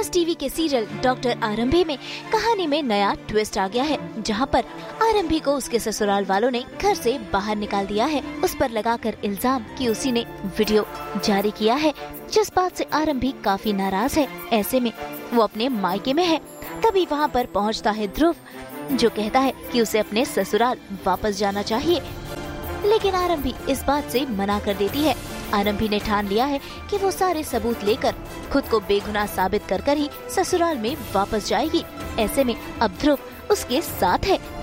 Friends TV के serial doctor आरंभी में कहानी में नया ट्विस्ट आ गया है, जहां पर आरंभी को उसके ससुराल वालों ने घर से बाहर निकाल दिया है, उस पर लगाकर इल्जाम कि उसी ने वीडियो जारी किया है, जिस बात से आरंभी काफी नाराज है। ऐसे में वो अपने मायके में है। तभी वहां पर पहुंचता है ध्रुव, जो कहता है कि उसे अपने ससुराल वापस जाना चाहिए, लेकिन आरंभी इस बात से मना कर देती है। आरंभी ने ठान लिया है कि वो सारे सबूत लेकर खुद को बेगुनाह साबित कर ही ससुराल में वापस जाएगी। ऐसे में अब ध्रुव उसके साथ है।